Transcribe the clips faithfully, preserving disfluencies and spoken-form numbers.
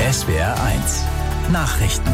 S W R eins Nachrichten.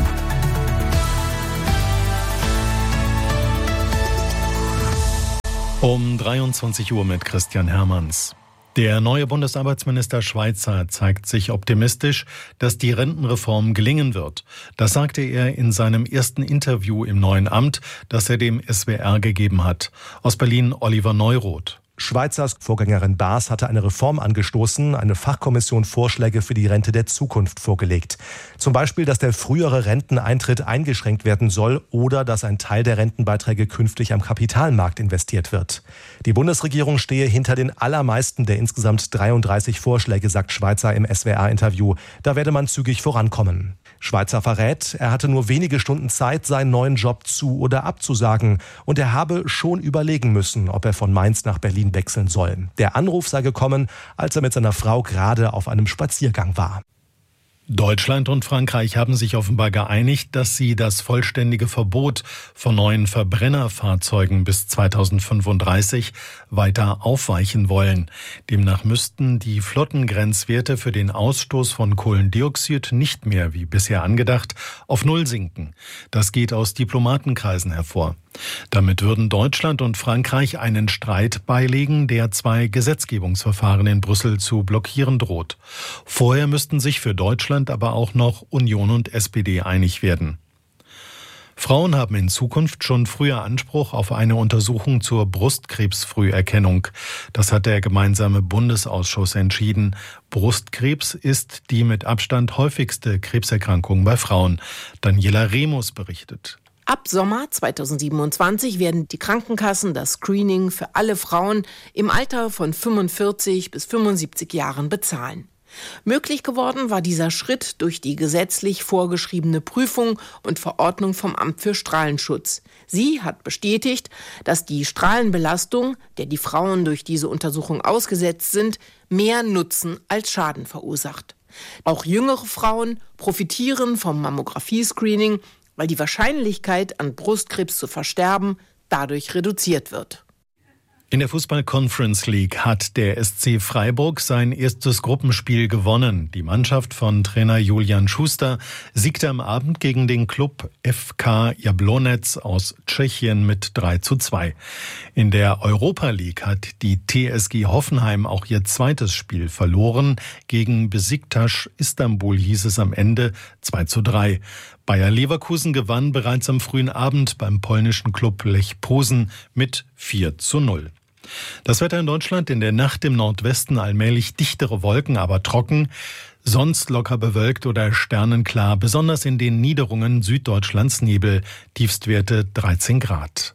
Um dreiundzwanzig Uhr mit Christian Hermanns. Der neue Bundesarbeitsminister Schweizer zeigt sich optimistisch, dass die Rentenreform gelingen wird. Das sagte er in seinem ersten Interview im neuen Amt, das er dem S W R gegeben hat. Aus Berlin Oliver Neuroth. Schweizers Vorgängerin Baas hatte eine Reform angestoßen, eine Fachkommission Vorschläge für die Rente der Zukunft vorgelegt. Zum Beispiel, dass der frühere Renteneintritt eingeschränkt werden soll oder dass ein Teil der Rentenbeiträge künftig am Kapitalmarkt investiert wird. Die Bundesregierung stehe hinter den allermeisten der insgesamt dreiunddreißig Vorschläge, sagt Schweizer im S W R-Interview. Da werde man zügig vorankommen. Schweizer verrät, er hatte nur wenige Stunden Zeit, seinen neuen Job zu- oder abzusagen. Und er habe schon überlegen müssen, ob er von Mainz nach Berlin wechseln soll. Der Anruf sei gekommen, als er mit seiner Frau gerade auf einem Spaziergang war. Deutschland und Frankreich haben sich offenbar geeinigt, dass sie das vollständige Verbot von neuen Verbrennerfahrzeugen bis zweitausendfünfunddreißig weiter aufweichen wollen. Demnach müssten die Flottengrenzwerte für den Ausstoß von Kohlendioxid nicht mehr, wie bisher angedacht, auf Null sinken. Das geht aus Diplomatenkreisen hervor. Damit würden Deutschland und Frankreich einen Streit beilegen, der zwei Gesetzgebungsverfahren in Brüssel zu blockieren droht. Vorher müssten sich für Deutschland aber auch noch Union und S P D einig werden. Frauen haben in Zukunft schon früher Anspruch auf eine Untersuchung zur Brustkrebsfrüherkennung. Das hat der gemeinsame Bundesausschuss entschieden. Brustkrebs ist die mit Abstand häufigste Krebserkrankung bei Frauen. Daniela Remus berichtet. Ab Sommer zweitausendsiebenundzwanzig werden die Krankenkassen das Screening für alle Frauen im Alter von fünfundvierzig bis fünfundsiebzig Jahren bezahlen. Möglich geworden war dieser Schritt durch die gesetzlich vorgeschriebene Prüfung und Verordnung vom Amt für Strahlenschutz. Sie hat bestätigt, dass die Strahlenbelastung, der die Frauen durch diese Untersuchung ausgesetzt sind, mehr Nutzen als Schaden verursacht. Auch jüngere Frauen profitieren vom Mammographie-Screening, weil die Wahrscheinlichkeit, an Brustkrebs zu versterben, dadurch reduziert wird. In der Fußball-Conference League hat der S C Freiburg sein erstes Gruppenspiel gewonnen. Die Mannschaft von Trainer Julian Schuster siegte am Abend gegen den Klub F K Jablonec aus Tschechien mit drei zu zwei. In der Europa League hat die T S G Hoffenheim auch ihr zweites Spiel verloren. Gegen Besiktas Istanbul hieß es am Ende zwei zu drei. Bayer Leverkusen gewann bereits am frühen Abend beim polnischen Klub Lech Posen mit vier zu null. Das Wetter in Deutschland: in der Nacht im Nordwesten allmählich dichtere Wolken, aber trocken. Sonst locker bewölkt oder sternenklar, besonders in den Niederungen Süddeutschlands Nebel. Tiefstwerte dreizehn Grad.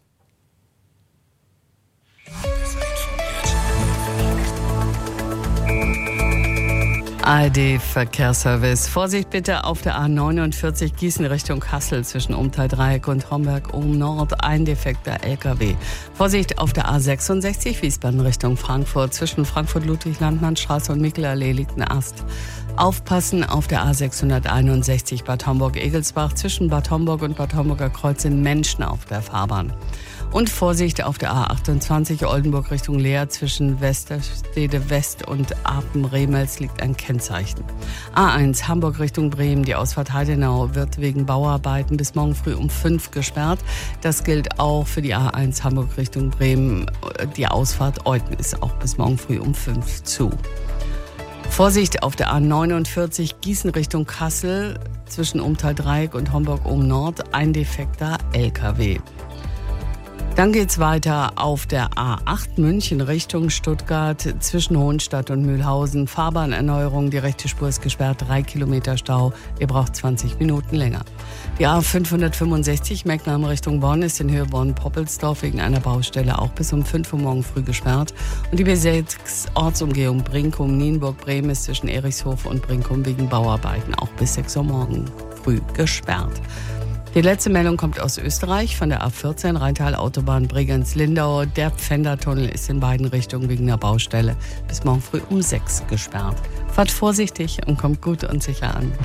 A R D-Verkehrsservice. Vorsicht bitte auf der A neunundvierzig Gießen Richtung Kassel zwischen Umtal-Dreieck und Homberg-Ohm-Nord. Ein defekter L K W. Vorsicht auf der A sechsundsechzig Wiesbaden Richtung Frankfurt. Zwischen Frankfurt-Ludwig-Landmannstraße und Michelallee liegt ein Ast. Aufpassen auf der A sechshunderteinundsechzig Bad Homburg-Egelsbach. Zwischen Bad Homburg und Bad Homburger Kreuz sind Menschen auf der Fahrbahn. Und Vorsicht auf der A achtundzwanzig Oldenburg Richtung Leer zwischen Westerstede West und Apen-Remels liegt ein Kennzeichen. A eins Hamburg Richtung Bremen, die Ausfahrt Heidenau wird wegen Bauarbeiten bis morgen früh um fünf gesperrt. Das gilt auch für die A eins Hamburg Richtung Bremen. Die Ausfahrt Euten ist auch bis morgen früh um fünf zu. Vorsicht auf der A neunundvierzig Gießen Richtung Kassel zwischen Umtal-Dreieck und Homburg-Ohm-Nord, ein defekter L K W. Dann geht's weiter auf der A acht München Richtung Stuttgart zwischen Hohenstadt und Mühlhausen. Fahrbahnerneuerung, die rechte Spur ist gesperrt, drei Kilometer Stau. Ihr braucht zwanzig Minuten länger. Die A fünfhundertfünfundsechzig Mecklenburg Richtung Bonn ist in Höhe Bonn-Poppelsdorf wegen einer Baustelle auch bis um fünf Uhr morgen früh gesperrt. Und die B sechs Ortsumgehung Brinkum-Nienburg-Bremen ist zwischen Erichshof und Brinkum wegen Bauarbeiten auch bis sechs Uhr morgen früh gesperrt. Die letzte Meldung kommt aus Österreich von der A vierzehn Rheintal-Autobahn Bregenz-Lindau. Der Pfändertunnel ist in beiden Richtungen wegen der Baustelle bis morgen früh um sechs gesperrt. Fahrt vorsichtig und kommt gut und sicher an.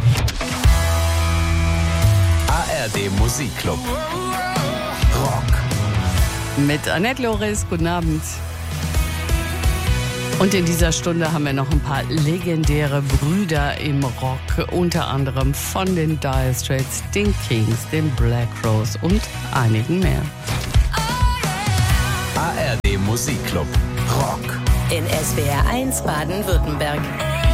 A R D Musikclub. Rock. Mit Annette Loris. Guten Abend. Und in dieser Stunde haben wir noch ein paar legendäre Brüder im Rock, unter anderem von den Dire Straits, den Kings, den Black Crowes und einigen mehr. A R D Musikclub Rock. In S W R eins Baden-Württemberg.